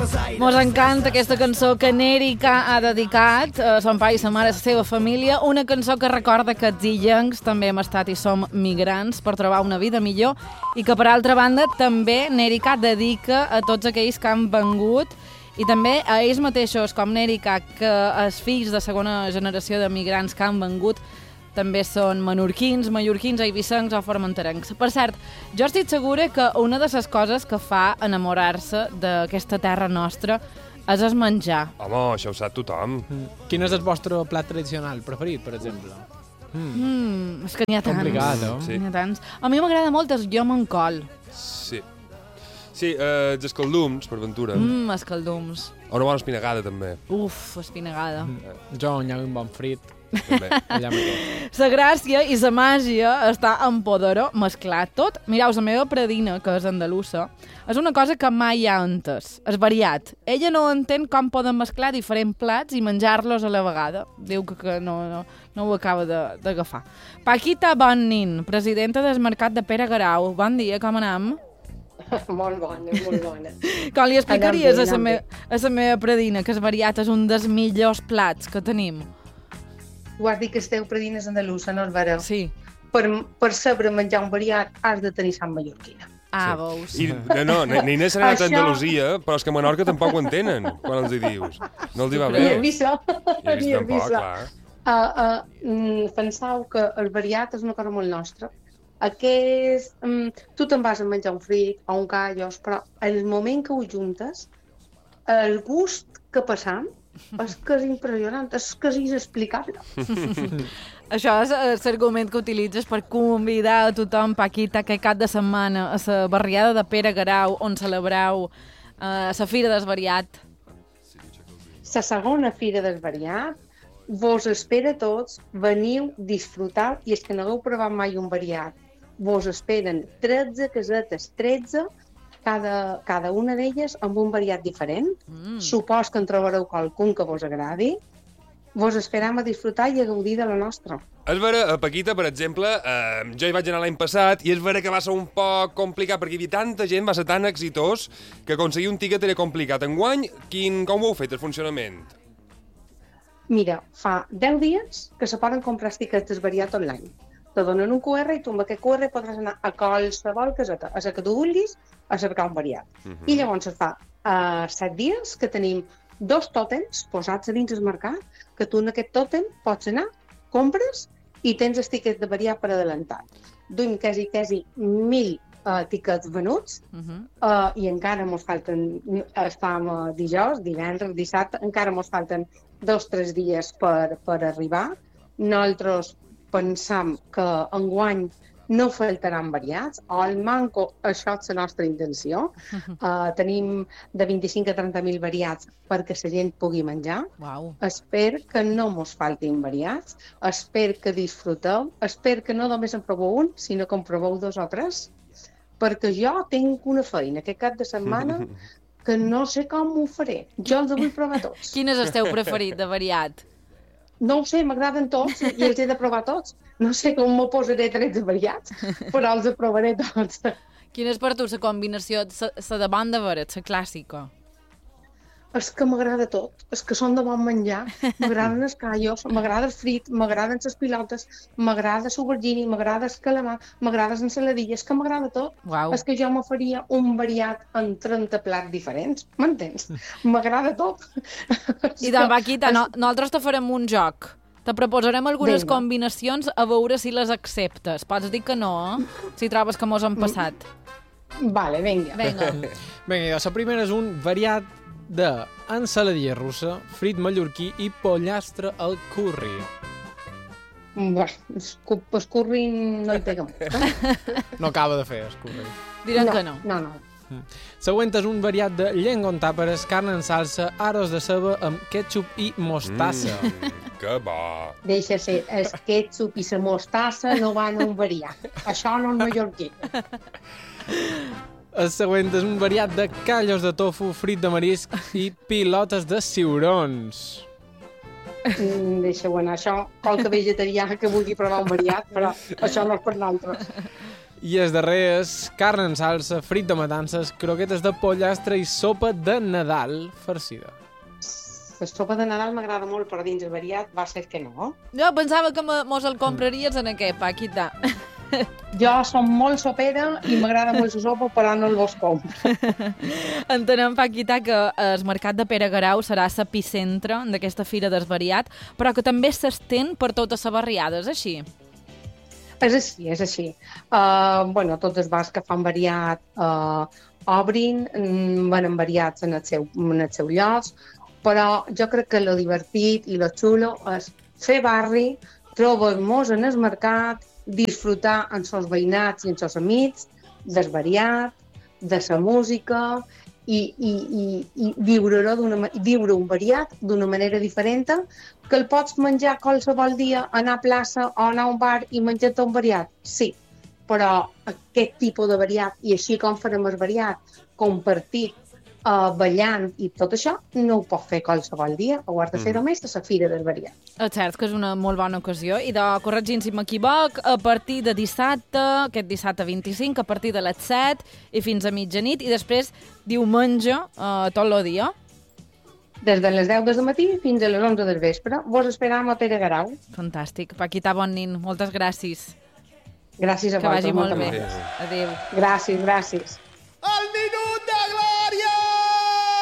Mos encanta aquesta cançó que Nèrica ha dedicat a son pare i sa mare, a la seva família, una cançó que recorda que els illencs també hem estat i som migrants per trobar una vida millor i que, per altra banda, també Nèrica dedica a tots aquells que han vengut i també a ells mateixos, com Nèrica, que els fills de segona generació de migrants que han vengut també són menorquins, mallorquins, eivissencs o formenterencs. Per cert, jo estic segura que una de les coses que fa enamorar-se d'aquesta terra nostra és el menjar. Home, això ho sap tothom. Quin és el vostre plat tradicional preferit, per exemple? És que n'hi ha tants. Complicat, no? Sí. N'hi ha tants. A mi m'agrada molt el llom en col. Sí. Sí, els escaldums, per ventura. Escaldums. O una bona espinagada, també. Uf, espinagada. Jo hi ha un bon frit. també. Allà m'hi La gràcia i la màgia està en poder-ho mesclar tot. Mireu, la meva predina, que és andalusa, és una cosa que mai ha entès. És variat. Ella no entén com poden mesclar diferents plats i menjar-los a la vegada. Diu que no ho acaba d'agafar. Paquita Bonin, presidenta del Mercat de Pere Garau. Bon dia, com anem? Molt bona, molt bona. Com li explicaries Anem bé. a la meva predina que és variat, és un dels millors plats que tenim? Tu has dit que esteu predines andalusa, no és vera? Sí. Per saber menjar un variat has de tenir sang mallorquina. Ah, Sí. veus. I Nina s'ha anat a Això- Andalusia, però és que a Menorca tampoc ho entenen, quan els hi dius. No els hi va bé. Ni he vist, I ells ni he tampoc, vist. clar. Penseu que el variat és una cosa molt nostra. Tu te'n vas a menjar un frit o un callos, però en el moment que ho juntes, el gust que passam és que és impressionant, és que és inexplicable. Això és l'argument que utilitzes per convidar a tothom, Paquita, aquest cap de setmana a la barriada de Pere Garau, on celebreu la Fira del Variat. La segona fira del variat vos espera a tots, veniu, disfrutau, i és que no hagueu provat mai un variat. Vos esperen 13 casetes, 13, cada una d'elles amb un variat diferent. Supos que en trobareu qualcun que vos agradi. Vos esperam a disfrutar i a gaudir de la nostra. És vera, a Paquita, per exemple, jo hi vaig anar l'any passat i és vera que va ser un poc complicat perquè hi havia tanta gent, va ser tan exitós que aconseguir un tiquet era complicat. Enguany, com ho heu fet, el funcionament? Mira, fa 10 dies que se poden comprar els tiquets del variat online. Te donen un QR i tu amb aquest QR podràs anar a qualsevol caseta, a la que tu vulguis, a cercar un variat. I llavors es fa 7 dies que tenim 2 tòtems posats a dins el mercat, que tu en aquest tòtem pots anar, compres i tens el tiquet de variat per adelantat. Duim quasi 1.000 tiquets venuts i encara mos falten, estàvem dijous, divendres, dissabte, encara mos falten 2-3 dies per arribar. Nosaltres pensam que enguany no faltaran variats, o al manco això és la nostra intenció. Tenim de 25 a 30.000 variats perquè la gent pugui menjar. Uau. Espero que no mos faltin variats, espero que disfruteu, espero que no només en proveu un, sinó que en proveu 2 o 3, perquè jo tinc una feina aquest cap de setmana que no sé com ho faré. Jo els vull provar tots. Quin és el teu preferit de variat? No ho sé, m'agraden tots i els he de provar tots. No sé com m'ho posaré 13 variats, però els provaré tots. Quina és per tu la combinació, la de bon de veres, la clàssica? És que m'agrada tot, és que són de bon menjar, m'agraden els callos, m'agrada el frit, m'agraden les pilotes, m'agrada l'aubergine, m'agrada el calamar, m'agrada les ensaladilles, que m'agrada tot. Uau. És que jo me faria un variat en 30 plats diferents, m'entens? M'agrada tot. I doncs, Paquita, nosaltres te farem un joc. Te proposarem algunes Vinga. combinacions a veure si les acceptes. Pots dir que no, si trobes que mos han passat. Vale, vinga. Vinga. Vinga, la primera és un variat d'ensaladilla russa, frit mallorquí i pollastre al curri. El curri no hi pega molt. No acaba de fer, el curri. Diran que no. No. Següent és un variat de llengua amb tàperes, carn en salsa, aros de ceba amb ketchup i mostassa. Que bo. Deixa ser, el ketchup i la mostassa no van un variat. Això no és mallorquí. El següent és un variat de callos de tofu, frit de marisc i pilotes de ciurons. Deixa-ho anar, això, qualque vegetarià que vulgui provar un variat, però això no és per nosaltres. I el darrer és carn en salsa, frit de matances, croquetes de pollastre i sopa de Nadal farcida. La sopa de Nadal m'agrada molt, però dins el variat va ser que no. Jo pensava que mos el compraries en aquest, Paquita. Jo som molt sopera i m'agrada molt la sopa, però no el vos compro. Entenem, Paquita, que el mercat de Pere Garau serà l'epicentre d'aquesta fira desvariat, però que també s'estén per totes les barriades, així? És així, és així. Tots els bars que fan variat obrin, venen variats en el seu lloc, però jo crec que lo divertit i lo xulo és fer barri, trobar-nos en el mercat, disfrutar amb els veïnats i amb els amics, del variat, de la música i viure un variat d'una manera diferent, que el pots menjar qualsevol dia, anar a plaça o anar a un bar i menjar-te un variat, sí, però aquest tipus de variat, i així com farem el variat, compartit, ballant i tot això, no ho pot fer qualsevol dia, ho has de fer només a la fira del variat. És cert que és una molt bona ocasió i corregint si m'equivoc, a partir de dissabte, aquest dissabte 25, a partir de les 7 i fins a mitjanit, i després diumenge tot el dia. Des de les 10 del matí fins a les 11 del vespre. Vos esperam a Pere Garau. Fantàstic. Paquita Bonin, moltes gràcies. Gràcies a Que vagi molt bé. bé. Adéu. Gràcies.